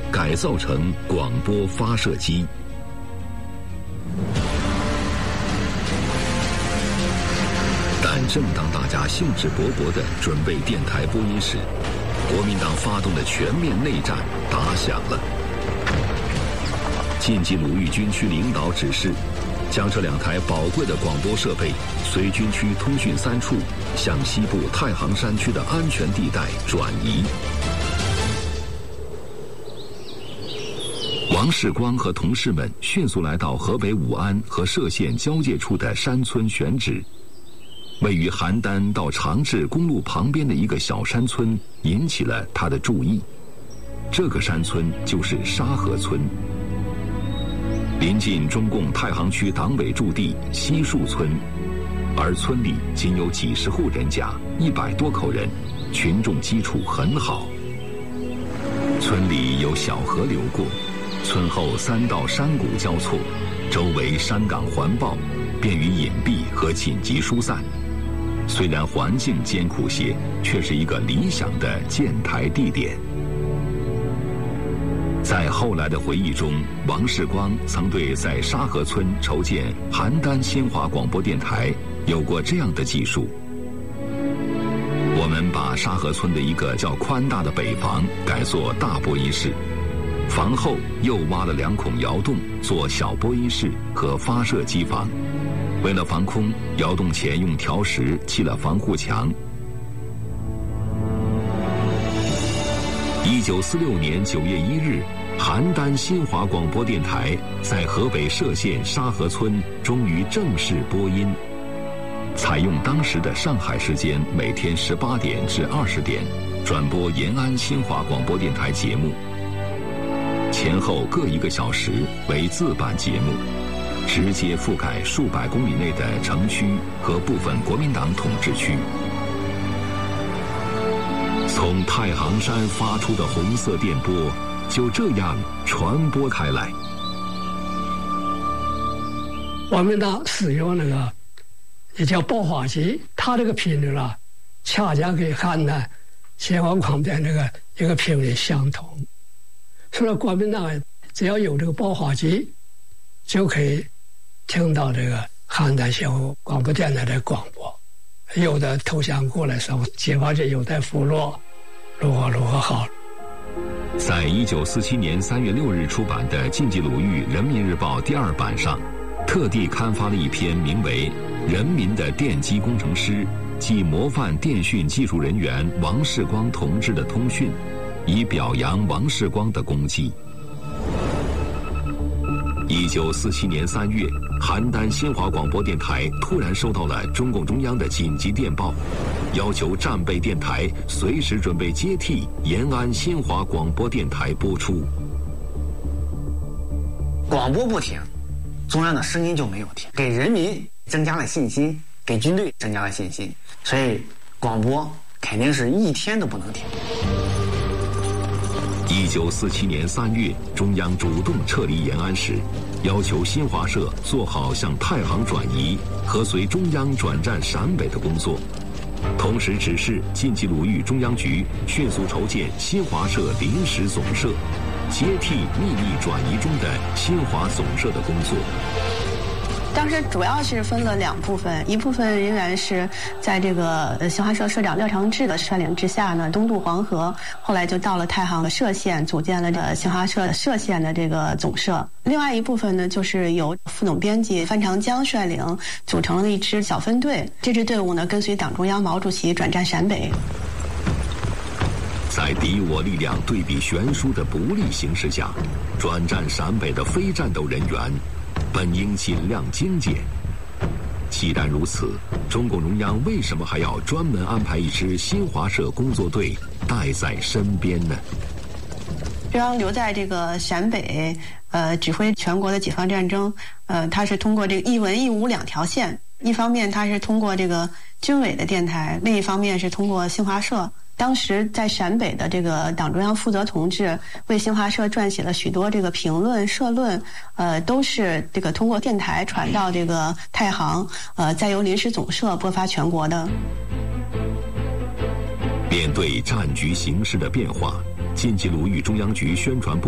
改造成广播发射机。但正当大家兴致勃勃地准备电台播音时，国民党发动的全面内战打响了。晋冀鲁豫军区领导指示，将这2台宝贵的广播设备随军区通讯3处向西部太行山区的安全地带转移。王世光和同事们迅速来到河北武安和歙县交界处的山村选址。位于邯郸到长治公路旁边的一个小山村引起了他的注意。这个山村就是沙河村，临近中共太行区党委驻地西树村，而村里仅有几十户人家，100多口人，群众基础很好。村里有小河流过，村后3道山谷交错，周围山岗环抱，便于隐蔽和紧急疏散。虽然环境艰苦些，却是一个理想的建台地点。在后来的回忆中，王世光曾对在沙河村筹建邯郸新华广播电台有过这样的记述：我们把沙河村的一个较宽大的北房改作大播音室，房后又挖了2孔窑洞做小播音室和发射机房。为了防空，窑洞前用条石砌了防护墙。1946年9月1日，邯郸新华广播电台在河北歙县沙河村终于正式播音，采用当时的上海时间每天18点至20点转播延安新华广播电台节目，前后各1个小时为自版节目，直接覆盖数百公里内的城区和部分国民党统治区。从太行山发出的红色电波就这样传播开来。 国民党使用那个也叫爆发机，它这个频率呢，恰恰跟邯郸新华广播这个一个频率相同。所以国民党只要有这个爆发机，就可以听到这个邯郸新华广播电台的广播。有的投降过来时候，解放军有待俘虏，如何好。 在1947年3月6日出版的晋冀鲁豫人民日报第2版上，特地刊发了一篇名为《人民的电机工程师暨模范电讯技术人员王世光同志的通讯》，以表扬王世光的功绩。1947年3月，邯郸新华广播电台突然收到了中共中央的紧急电报，要求战备电台随时准备接替延安新华广播电台播出。 广播不停，中央的声音就没有停，给人民增加了信心，给军队增加了信心，所以广播肯定是一天都不能停。 1947年3月，中央主动撤离延安时，要求新华社做好向太行转移和随中央转战陕北的工作，同时指示晋冀鲁豫中央局迅速筹建新华社临时总社，接替秘密转移中的新华总社的工作。 当时主要是分了2部分，一部分仍然是在这个新华社社长廖长志的率领之下呢，东渡黄河，后来就到了太行歙县，组建了这个新华社歙县的这个总社。另外一部分呢，就是由副总编辑范长江率领，组成了一支小分队。这支队伍呢，跟随党中央毛主席转战陕北。 在敌我力量对比悬殊的不利形势下，转战陕北的非战斗人员本应尽量精简。既然如此，中共中央为什么还要专门安排一支新华社工作队带在身边呢？ 中央留在这个陕北，指挥全国的解放战争，它是通过这个一文一武2条线，一方面它是通过这个军委的电台，另一方面是通过新华社。当时在陕北的这个党中央负责同志为新华社撰写了许多这个评论社论，都是这个通过电台传到这个太行，再由临时总社播发全国的。 面对战局形势的变化，晋冀鲁豫中央局宣传部